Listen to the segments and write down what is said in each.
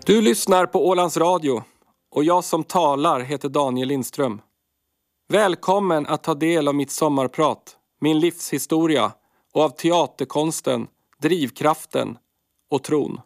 Du lyssnar på Ålands Radio och jag som talar heter Daniel Lindström. Välkommen att ta del av mitt sommarprat, min livshistoria och av teaterkonsten, drivkraften och tron.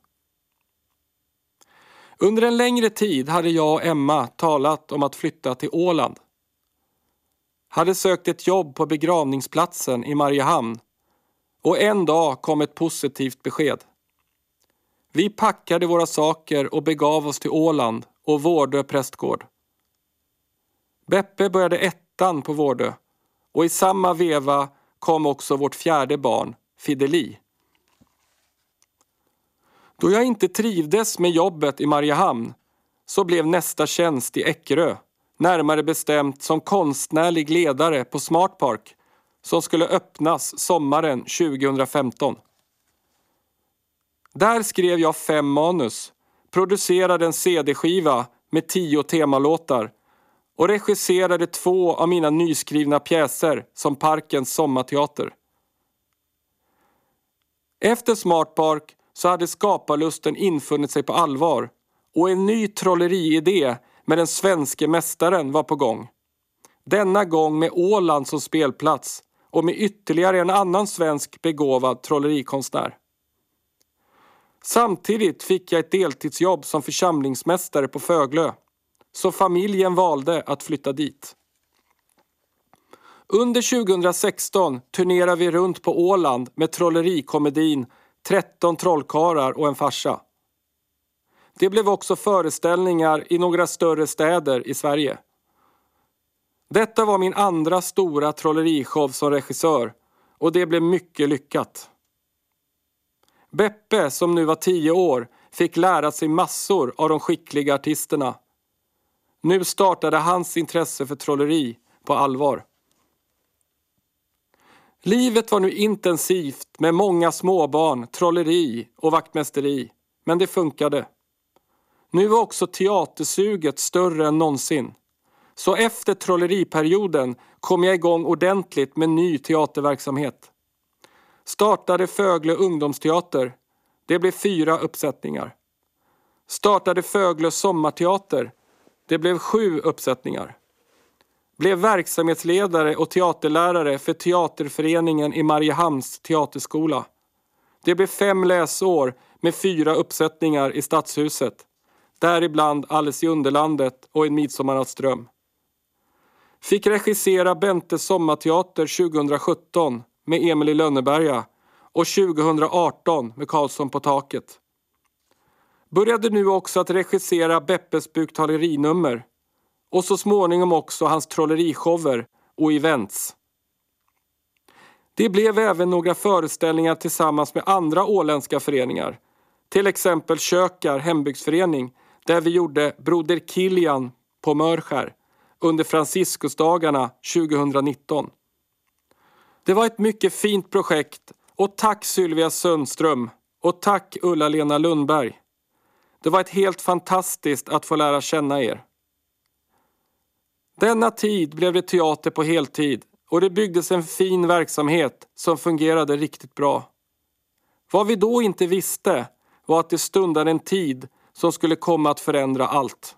Under en längre tid hade jag och Emma talat om att flytta till Åland. Hade sökt ett jobb på begravningsplatsen i Mariehamn och en dag kom ett positivt besked. Vi packade våra saker och begav oss till Åland och Vårdö prästgård. Beppe började ettan på Vårdö och i samma veva kom också vårt fjärde barn, Fideli. Då jag inte trivdes med jobbet i Mariehamn så blev nästa tjänst i Eckerö, närmare bestämt som konstnärlig ledare på Smart Park som skulle öppnas sommaren 2015. Där skrev jag 5 manus, producerade en CD-skiva med 10 temalåtar och regisserade 2 av mina nyskrivna pjäser som Parkens sommarteater. Efter Smart Park så hade skaparlusten infunnit sig på allvar och en ny trolleriidé med den svenske mästaren var på gång. Denna gång med Åland som spelplats och med ytterligare en annan svensk begåvad trollerikonstnär. Samtidigt fick jag ett deltidsjobb som församlingsmästare på Föglö, så familjen valde att flytta dit. Under 2016 turnerade vi runt på Åland med trollerikomedin 13 trollkarlar och en farsa. Det blev också föreställningar i några större städer i Sverige. Detta var min andra stora trollerishow som regissör och det blev mycket lyckat. Beppe, som nu var 10 år, fick lära sig massor av de skickliga artisterna. Nu startade hans intresse för trolleri på allvar. Livet var nu intensivt med många småbarn, trolleri och vaktmästeri, men det funkade. Nu var också teatersuget större än någonsin. Så efter trolleriperioden kom jag igång ordentligt med ny teaterverksamhet. Startade Föglö ungdomsteater. Det blev 4 uppsättningar. Startade Föglö sommarteater. Det blev 7 uppsättningar. Blev verksamhetsledare och teaterlärare för teaterföreningen i Mariehamns teaterskola. Det blev 5 läsår med 4 uppsättningar i Stadshuset. Däribland Alice i Underlandet och En midsommarnattsdröm. Fick regissera Bentes sommarteater 2017 med Emil i Lönneberga och 2018 med Karlsson på taket. Började nu också att regissera Beppes buktalerinummer och så småningom också hans trollerishower och events. Det blev även några föreställningar tillsammans med andra åländska föreningar, till exempel Kökar hembygdsförening där vi gjorde Broder Kilian på Mörskär under Franciskusdagarna 2019. Det var ett mycket fint projekt och tack Sylvia Sundström och tack Ulla-Lena Lundberg. Det var ett helt fantastiskt att få lära känna er. Denna tid blev det teater på heltid och det byggdes en fin verksamhet som fungerade riktigt bra. Vad vi då inte visste var att det stundade en tid som skulle komma att förändra allt.